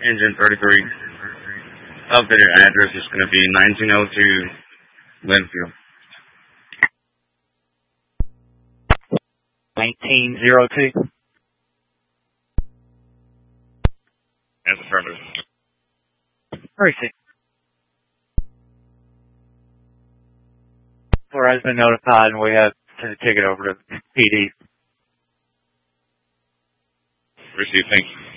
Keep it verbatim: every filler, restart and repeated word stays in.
Engine thirty-three. Updated address is going to be nineteen oh two Linfield. nineteen oh two? That's affirmative. Perfect. Floor has been notified and we have sent a ticket over to P D. Received, thank you.